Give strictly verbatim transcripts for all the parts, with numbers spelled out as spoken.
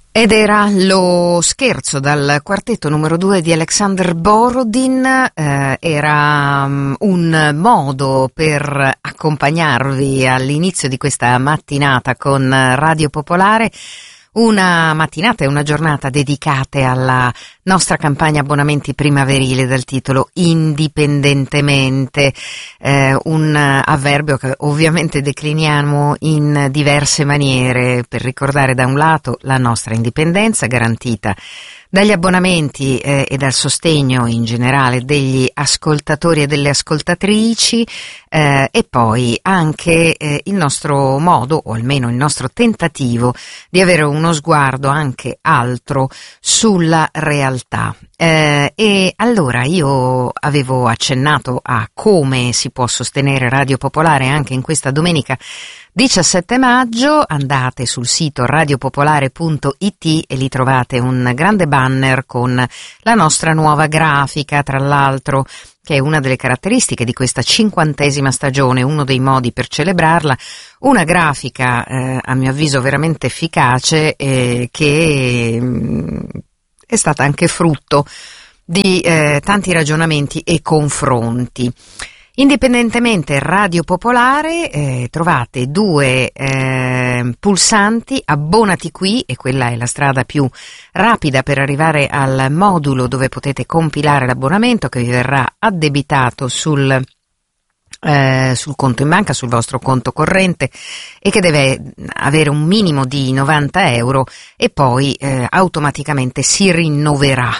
Ed era lo scherzo dal quartetto numero due di Alexander Borodin, eh, era um, un modo per accompagnarvi all'inizio di questa mattinata con Radio Popolare, una mattinata e una giornata dedicate alla nostra campagna abbonamenti primaverile dal titolo Indipendentemente, eh, un avverbio che ovviamente decliniamo in diverse maniere per ricordare da un lato la nostra indipendenza garantita dagli abbonamenti eh, e dal sostegno in generale degli ascoltatori e delle ascoltatrici eh, e poi anche eh, il nostro modo, o almeno il nostro tentativo, di avere uno sguardo anche altro sulla realtà. Eh, e allora io avevo accennato a come si può sostenere Radio Popolare anche in questa domenica diciassette maggio. Andate sul sito radiopopolare punto it e lì trovate un grande banner con la nostra nuova grafica, tra l'altro, che è una delle caratteristiche di questa cinquantesima stagione, uno dei modi per celebrarla, una grafica eh, a mio avviso veramente efficace eh, che mh, è stata anche frutto di eh, tanti ragionamenti e confronti. Indipendentemente Radio Popolare, eh, trovate due eh, pulsanti, abbonati qui, e quella è la strada più rapida per arrivare al modulo dove potete compilare l'abbonamento che vi verrà addebitato sul Eh, sul conto in banca, sul vostro conto corrente, e che deve avere un minimo di novanta euro e poi eh, automaticamente si rinnoverà.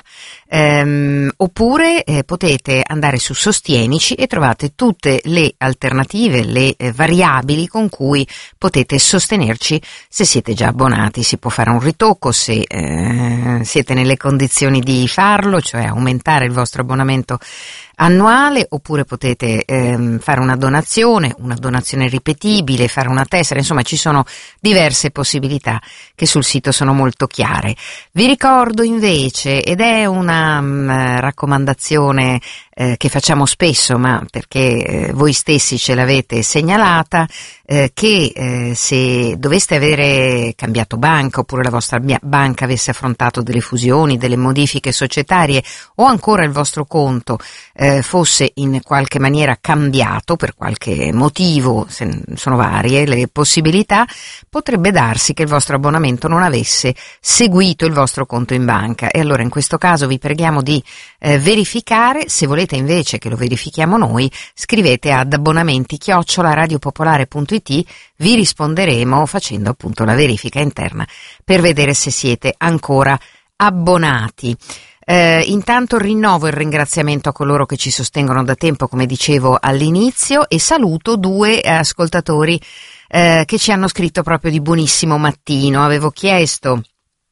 Ehm, oppure eh, potete andare su Sostienici e trovate tutte le alternative, le eh, variabili con cui potete sostenerci se siete già abbonati. Si può fare un ritocco se eh, siete nelle condizioni di farlo, cioè aumentare il vostro abbonamento annuale, oppure potete ehm, fare una donazione, una donazione ripetibile, fare una tessera, insomma ci sono diverse possibilità che sul sito sono molto chiare. Vi ricordo invece, ed è una um, raccomandazione eh, che facciamo spesso, ma perché eh, voi stessi ce l'avete segnalata, eh, che eh, se doveste avere cambiato banca, oppure la vostra banca avesse affrontato delle fusioni, delle modifiche societarie, o ancora il vostro conto eh, fosse in qualche maniera cambiato per qualche motivo, se sono varie le possibilità, potrebbe darsi che il vostro abbonamento non avesse seguito il vostro conto in banca, e allora in questo caso vi preghiamo di eh, verificare. Se volete invece che lo verifichiamo noi, scrivete ad abbonamenti chiocciola radiopopolare punto it, vi risponderemo facendo appunto la verifica interna per vedere se siete ancora abbonati. Eh, intanto rinnovo il ringraziamento a coloro che ci sostengono da tempo, come dicevo all'inizio, e saluto due ascoltatori eh, che ci hanno scritto proprio di buonissimo mattino. Avevo chiesto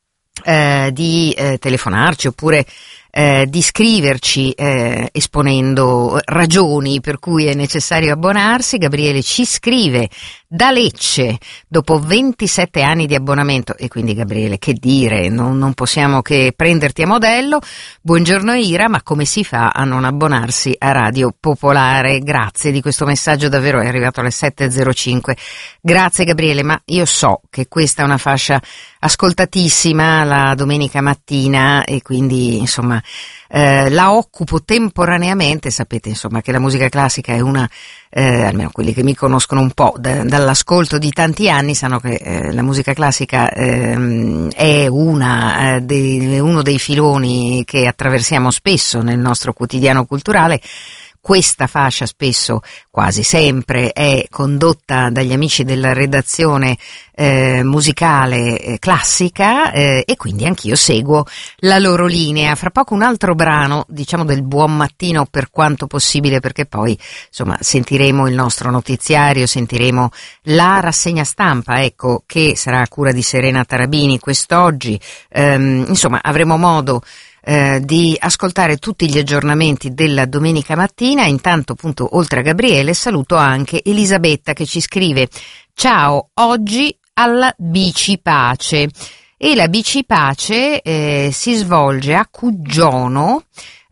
eh, di eh, telefonarci oppure eh, di scriverci eh, esponendo ragioni per cui è necessario abbonarsi. Gabriele ci scrive da Lecce dopo ventisette anni di abbonamento, e quindi Gabriele, che dire, non, non possiamo che prenderti a modello. Buongiorno Ira, ma come si fa a non abbonarsi a Radio Popolare? Grazie di questo messaggio, davvero è arrivato alle sette e zero cinque. Grazie Gabriele, ma io so che questa è una fascia ascoltatissima la domenica mattina e quindi insomma eh, la occupo temporaneamente. Sapete insomma che la musica classica è una Eh, almeno quelli che mi conoscono un po' da, dall'ascolto di tanti anni sanno che eh, la musica classica eh, è una, eh, dei, uno dei filoni che attraversiamo spesso nel nostro quotidiano culturale. Questa fascia spesso, quasi sempre, è condotta dagli amici della redazione eh, musicale eh, classica eh, e quindi anch'io seguo la loro linea. Fra poco un altro brano, diciamo del buon mattino per quanto possibile, perché poi insomma sentiremo il nostro notiziario, sentiremo la rassegna stampa, ecco, che sarà a cura di Serena Tarabini quest'oggi. Ehm, insomma avremo modo Eh, di ascoltare tutti gli aggiornamenti della domenica mattina. Intanto appunto oltre a Gabriele saluto anche Elisabetta che ci scrive: ciao, oggi alla Bici Pace, e la Bici Pace eh, si svolge a Cuggiono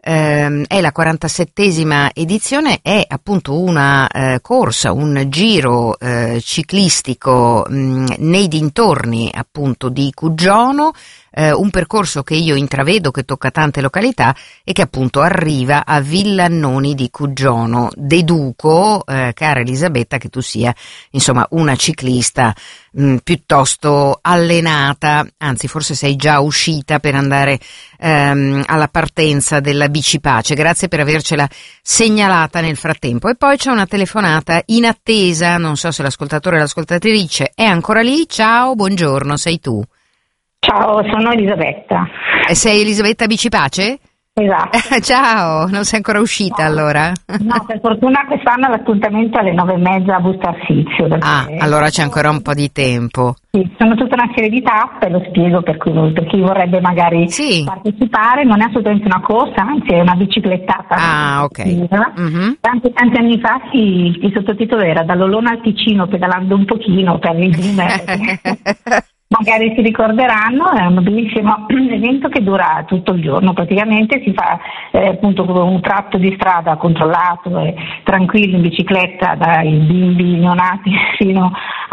ehm, è la quarantasettesima edizione, è appunto una eh, corsa, un giro eh, ciclistico mh, nei dintorni appunto di Cuggiono, eh, un percorso che io intravedo, che tocca tante località e che appunto arriva a Villannoni di Cuggiono. Deduco, eh, cara Elisabetta, che tu sia insomma una ciclista mh, piuttosto allenata, anzi forse sei già uscita per andare ehm, alla partenza della Bici Pace. Grazie per avercela segnalata nel frattempo. E poi c'è una telefonata in attesa, non so se l'ascoltatore o l'ascoltatrice è ancora lì. Ciao, buongiorno, sei tu? Ciao, sono Elisabetta. E sei Elisabetta Bici Pace? Esatto. Ciao, non sei ancora uscita no, allora? No, per fortuna quest'anno l'appuntamento è alle nove e mezza a Busto Arsizio. Ah, allora c'è ancora un po' di tempo. Sì, sono tutta una serie di tappe, lo spiego per, cui, per chi vorrebbe magari sì. partecipare. Non è assolutamente una corsa, anzi è una biciclettata. Ah, ok. Mm-hmm. Tanti, tanti anni fa sì, il sottotitolo era Dall'Olona al Ticino, pedalando un pochino per il magari si ricorderanno, è un bellissimo evento che dura tutto il giorno, praticamente si fa eh, appunto un tratto di strada controllato e tranquillo in bicicletta dai bimbi neonati fino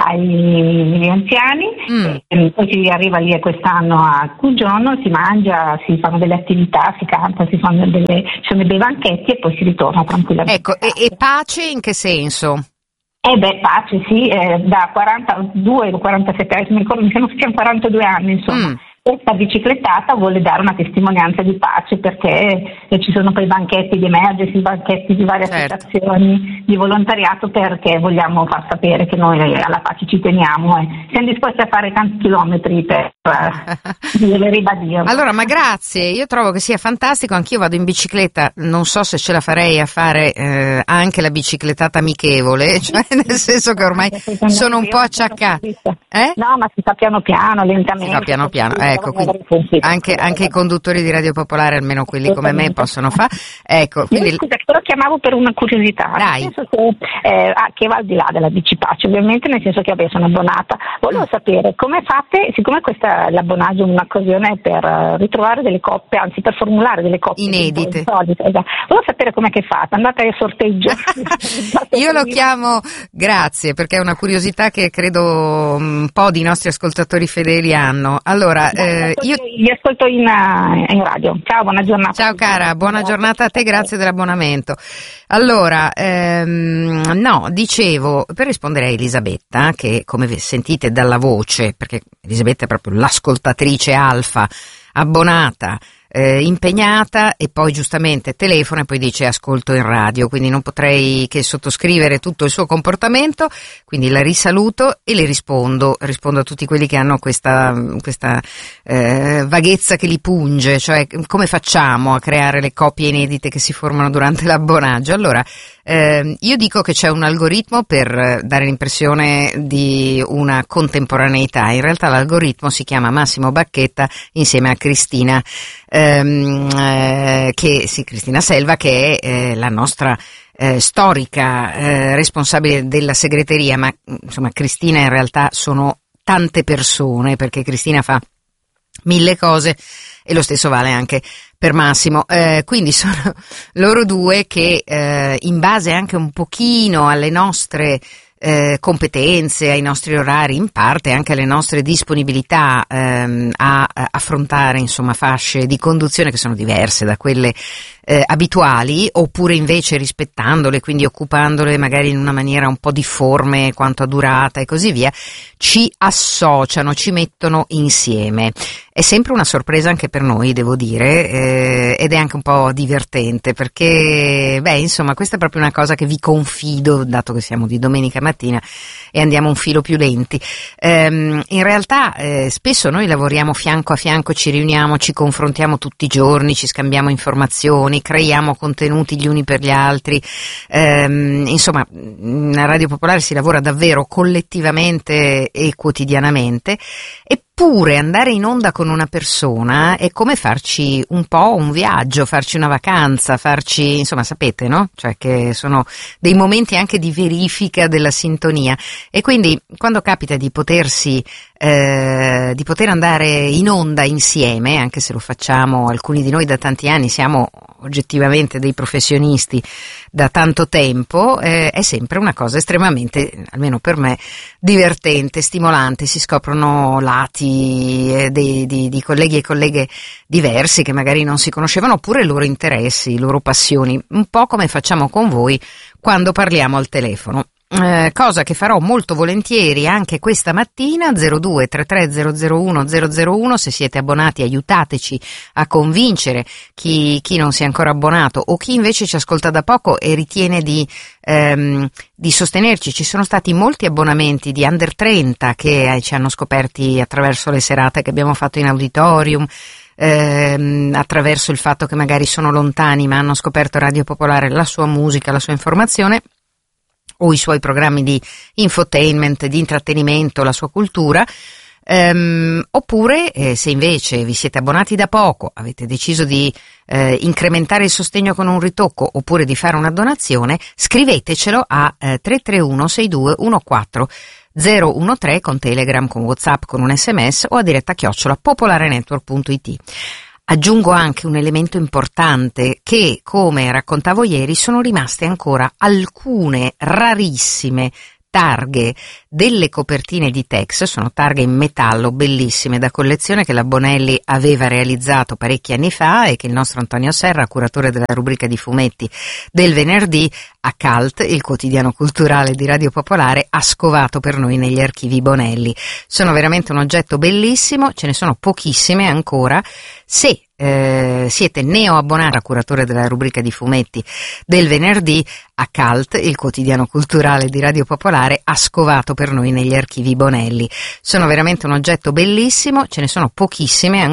ai anziani, mm. e poi si arriva lì quest'anno a Cuggiono, si mangia, si fanno delle attività, si canta, si fanno delle, ci sono dei banchetti e poi si ritorna tranquillamente. Ecco, e, e pace in che senso? Eh beh, pace sì, eh, da quarantadue o quarantasette, mi ricordo, mi sembra che siano quarantadue anni, insomma. Mm. Questa biciclettata vuole dare una testimonianza di pace perché eh, ci sono poi banchetti di emergency, banchetti di varie certo. associazioni di volontariato, perché vogliamo far sapere che noi alla pace ci teniamo e siamo disposti a fare tanti chilometri per eh, ribadirlo. Allora, ma grazie, io trovo che sia fantastico, anch'io vado in bicicletta, non so se ce la farei a fare eh, anche la biciclettata amichevole, cioè nel senso che ormai sono un po' acciaccata. Eh? No, ma si fa piano piano, lentamente. Si fa piano piano, eh. Ecco, quindi anche, anche i conduttori di Radio Popolare, almeno quelli come me, possono fare. Ecco, quindi... Io, scusa, però chiamavo per una curiosità, Dai. nel senso che, eh, che va al di là della Bici Pace, ovviamente, nel senso che adesso sono abbonata. Volevo mm. sapere come fate, siccome questa l'abbonaggio è un'occasione per uh, ritrovare delle coppie, anzi per formulare delle coppie inedite. Solite, esatto. Volevo sapere com'è che fate, andate al sorteggio. Io lo chiamo, grazie, perché è una curiosità che credo un po' di nostri ascoltatori fedeli hanno. Allora, Eh, io vi ascolto in, in radio. Ciao, buona giornata. Ciao cara, buona giornata a te, grazie dell'abbonamento. Allora, ehm, no, dicevo, per rispondere a Elisabetta, che come sentite dalla voce, perché Elisabetta è proprio l'ascoltatrice alfa, abbonata, eh, impegnata, e poi giustamente telefona e poi dice ascolto in radio, quindi non potrei che sottoscrivere tutto il suo comportamento, quindi la risaluto e le rispondo, rispondo a tutti quelli che hanno questa, questa eh, vaghezza che li punge, cioè come facciamo a creare le coppie inedite che si formano durante l'abbonaggio. Allora, eh, io dico che c'è un algoritmo per dare l'impressione di una contemporaneità, in realtà l'algoritmo si chiama Massimo Bacchetta insieme a Cristina ehm, eh, che sì, Cristina Selva, che è eh, la nostra eh, storica eh, responsabile della segreteria, ma insomma Cristina in realtà sono tante persone, perché Cristina fa mille cose e lo stesso vale anche per Massimo, eh, quindi sono loro due che eh, in base anche un pochino alle nostre eh, competenze, ai nostri orari, in parte anche alle nostre disponibilità ehm, a, a affrontare insomma fasce di conduzione che sono diverse da quelle eh, abituali, oppure invece rispettandole, quindi occupandole magari in una maniera un po' difforme quanto a durata e così via, ci associano, ci mettono insieme. È sempre una sorpresa anche per noi, devo dire, eh, ed è anche un po' divertente, perché, beh, insomma, questa è proprio una cosa che vi confido, dato che siamo di domenica mattina e andiamo un filo più lenti. Ehm, in realtà, eh, spesso noi lavoriamo fianco a fianco, ci riuniamo, ci confrontiamo tutti i giorni, ci scambiamo informazioni, creiamo contenuti gli uni per gli altri. Ehm, insomma, nella Radio Popolare si lavora davvero collettivamente e quotidianamente, eppure andare in onda con una persona è come farci un po' un viaggio, farci una vacanza, farci, insomma, sapete, no? Cioè che sono dei momenti anche di verifica della sintonia, e quindi quando capita di potersi eh, di poter andare in onda insieme, anche se lo facciamo alcuni di noi da tanti anni, siamo oggettivamente dei professionisti da tanto tempo, eh, è sempre una cosa estremamente, almeno per me, divertente, stimolante. Si scoprono lati eh, di, di, di colleghi e colleghe diversi che magari non si conoscevano, oppure i loro interessi, le loro passioni, un po' come facciamo con voi quando parliamo al telefono. Eh, cosa che farò molto volentieri anche questa mattina. Zero due tre tre zero zero uno zero zero uno, se siete abbonati aiutateci a convincere chi, chi non si è ancora abbonato o chi invece ci ascolta da poco e ritiene di, ehm, di sostenerci. Ci sono stati molti abbonamenti di under trenta che eh, ci hanno scoperti attraverso le serate che abbiamo fatto in auditorium, ehm, attraverso il fatto che magari sono lontani ma hanno scoperto Radio Popolare, la sua musica, la sua informazione o i suoi programmi di infotainment, di intrattenimento, la sua cultura. Um, oppure eh, se invece vi siete abbonati da poco, avete deciso di eh, incrementare il sostegno con un ritocco oppure di fare una donazione, scrivetecelo a eh, tre tre uno sei due uno quattro zero uno tre con Telegram, con WhatsApp, con un sms o a diretta chiocciola popolarenetwork punto it. Aggiungo anche un elemento importante che, come raccontavo ieri, sono rimaste ancora alcune rarissime targhe delle copertine di Tex. Sono targhe in metallo bellissime da collezione che la Bonelli aveva realizzato parecchi anni fa e che il nostro Antonio Serra, curatore della rubrica di fumetti del venerdì, a Cult, il quotidiano culturale di Radio Popolare, ha scovato per noi negli archivi Bonelli. Sono veramente un oggetto bellissimo, ce ne sono pochissime ancora. Se eh, siete neo abbonati a curatore della rubrica di fumetti del venerdì, a Cult, il quotidiano culturale di Radio Popolare, ha scovato per noi negli archivi Bonelli. Sono veramente un oggetto bellissimo, ce ne sono pochissime